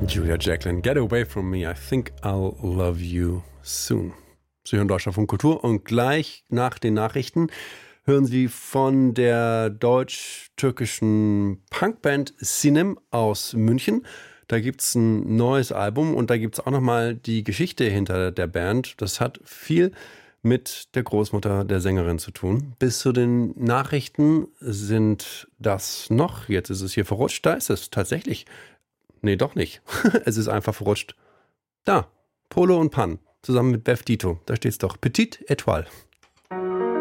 Julia Jacklin, Get Away From Me, I Think I'll Love You Soon. Sie hören Deutschlandfunk Kultur und gleich nach den Nachrichten hören Sie von der deutsch-türkischen Punkband Sinem aus München. Da gibt es ein neues Album und da gibt es auch nochmal die Geschichte hinter der Band. Das hat viel mit der Großmutter der Sängerin zu tun. Bis zu den Nachrichten sind das noch, jetzt ist es hier verrutscht, da ist es tatsächlich. Nee, doch nicht. Es ist einfach verrutscht. Da, Polo und Pan, zusammen mit Bev Dito. Da steht's doch. Petite Étoile.